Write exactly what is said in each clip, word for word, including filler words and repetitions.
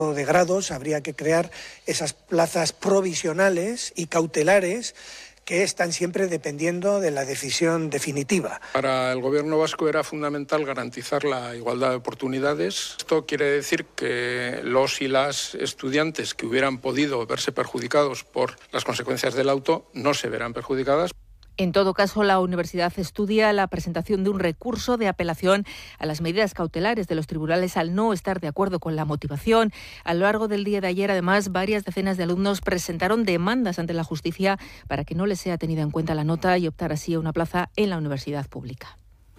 de grados habría que crear esas plazas provisionales y cautelares que están siempre dependiendo de la decisión definitiva. Para el gobierno vasco era fundamental garantizar la igualdad de oportunidades. Esto quiere decir que los y las estudiantes que hubieran podido verse perjudicados por las consecuencias del auto no se verán perjudicadas. En todo caso, la universidad estudia la presentación de un recurso de apelación a las medidas cautelares de los tribunales al no estar de acuerdo con la motivación. A lo largo del día de ayer, además, varias decenas de alumnos presentaron demandas ante la justicia para que no les sea tenida en cuenta la nota y optar así a una plaza en la universidad pública.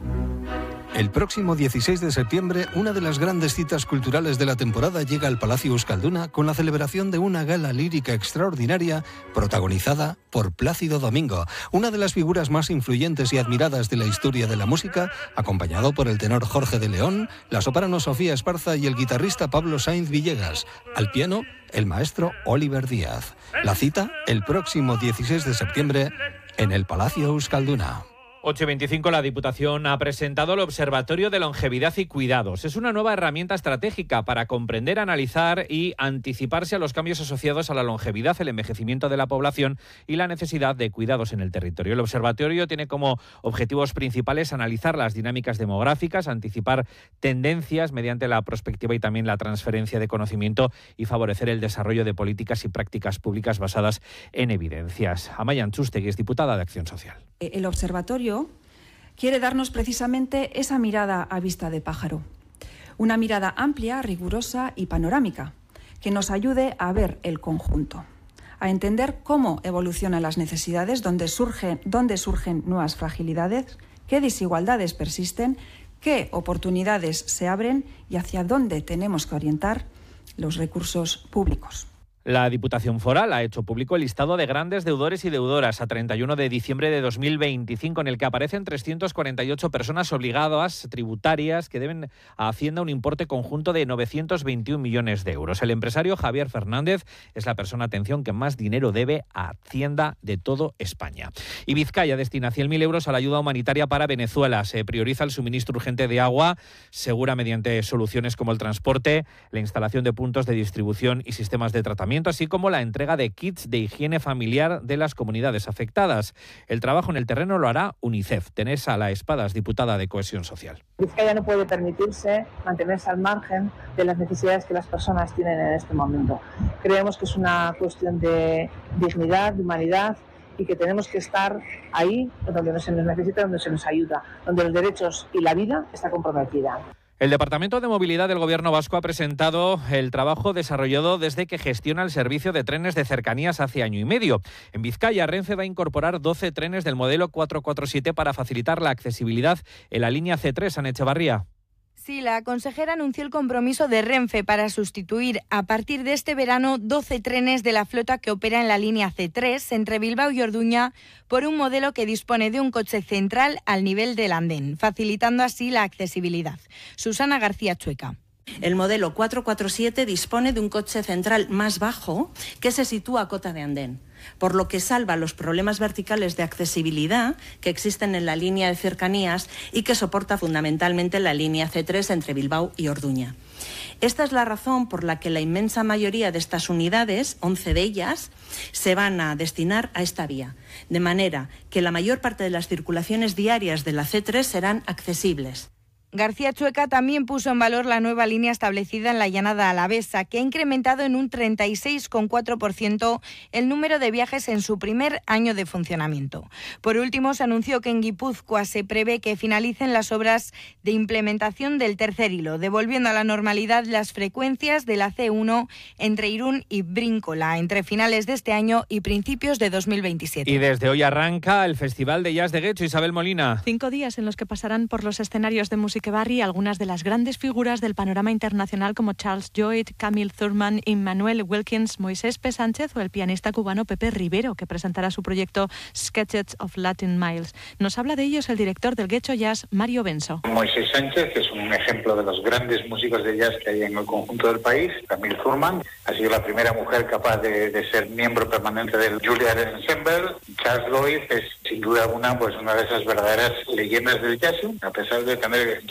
El próximo dieciséis de septiembre, una de las grandes citas culturales de la temporada llega al Palacio Euskalduna con la celebración de una gala lírica extraordinaria protagonizada por Plácido Domingo, una de las figuras más influyentes y admiradas de la historia de la música, acompañado por el tenor Jorge de León, la soprano Sofía Esparza y el guitarrista Pablo Sainz Villegas. Al piano, el maestro Oliver Díaz. La cita, el próximo dieciséis de septiembre, en el Palacio Euskalduna. ocho y veinticinco, la Diputación ha presentado el Observatorio de Longevidad y Cuidados. Es una nueva herramienta estratégica para comprender, analizar y anticiparse a los cambios asociados a la longevidad, el envejecimiento de la población y la necesidad de cuidados en el territorio. El observatorio tiene como objetivos principales analizar las dinámicas demográficas, anticipar tendencias mediante la prospectiva y también la transferencia de conocimiento y favorecer el desarrollo de políticas y prácticas públicas basadas en evidencias. Amaya Antxustegui es diputada de Acción Social. El observatorio quiere darnos precisamente esa mirada a vista de pájaro, una mirada amplia, rigurosa y panorámica, que nos ayude a ver el conjunto, a entender cómo evolucionan las necesidades, dónde surgen, dónde surgen nuevas fragilidades, qué desigualdades persisten, qué oportunidades se abren y hacia dónde tenemos que orientar los recursos públicos. La Diputación Foral ha hecho público el listado de grandes deudores y deudoras a treinta y uno de diciembre de dos mil veinticinco, en el que aparecen trescientas cuarenta y ocho personas obligadas tributarias que deben a Hacienda un importe conjunto de novecientos veintiún millones de euros. El empresario Javier Fernández es la persona, atención, que más dinero debe a Hacienda de todo España. Y Vizcaya destina cien mil euros a la ayuda humanitaria para Venezuela. Se prioriza el suministro urgente de agua, segura mediante soluciones como el transporte, la instalación de puntos de distribución y sistemas de tratamiento, así como la entrega de kits de higiene familiar de las comunidades afectadas. El trabajo en el terreno lo hará UNICEF. Teresa La Espadas, diputada de Cohesión Social. Vizcaya no puede permitirse mantenerse al margen de las necesidades que las personas tienen en este momento. Creemos que es una cuestión de dignidad, de humanidad, y que tenemos que estar ahí donde se nos necesita, donde se nos ayuda, donde los derechos y la vida está comprometida. El Departamento de Movilidad del Gobierno vasco ha presentado el trabajo desarrollado desde que gestiona el servicio de trenes de cercanías hace año y medio. En Vizcaya, Renfe va a incorporar doce trenes del modelo cuatrocientos cuarenta y siete para facilitar la accesibilidad en la línea C tres, Ana Echevarría. Sí, la consejera anunció el compromiso de Renfe para sustituir a partir de este verano doce trenes de la flota que opera en la línea C tres entre Bilbao y Orduña por un modelo que dispone de un coche central al nivel del andén, facilitando así la accesibilidad. Susana García Chueca. El modelo cuatrocientos cuarenta y siete dispone de un coche central más bajo que se sitúa a cota de andén, por lo que salva los problemas verticales de accesibilidad que existen en la línea de cercanías y que soporta fundamentalmente la línea C tres entre Bilbao y Orduña. Esta es la razón por la que la inmensa mayoría de estas unidades, once de ellas, se van a destinar a esta vía, de manera que la mayor parte de las circulaciones diarias de la C tres serán accesibles. García Chueca también puso en valor la nueva línea establecida en la llanada alavesa, que ha incrementado en un treinta y seis coma cuatro por ciento el número de viajes en su primer año de funcionamiento. Por último, se anunció que en Guipúzcoa se prevé que finalicen las obras de implementación del tercer hilo, devolviendo a la normalidad las frecuencias de la C uno entre Irún y Bríncola entre finales de este año y principios de dos mil veintisiete. Y desde hoy arranca el Festival de Jazz de Getxo. Isabel Molina. Cinco días en los que pasarán por los escenarios de música Barry algunas de las grandes figuras del panorama internacional como Charles Lloyd, Camille Thurman, Immanuel Wilkins, Moisés P. Sánchez o el pianista cubano Pepe Rivero, que presentará su proyecto Sketches of Latin Miles. Nos habla de ellos el director del Getxo Jazz, Mario Benso. Moisés Sánchez es un ejemplo de los grandes músicos de jazz que hay en el conjunto del país. Camille Thurman ha sido la primera mujer capaz de, de ser miembro permanente del Juilliard Ensemble. Charles Lloyd es sin duda alguna pues una de esas verdaderas leyendas del jazz, a pesar de tener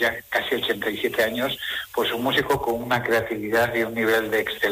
ya casi ochenta y siete años, pues un músico con una creatividad y un nivel de excelencia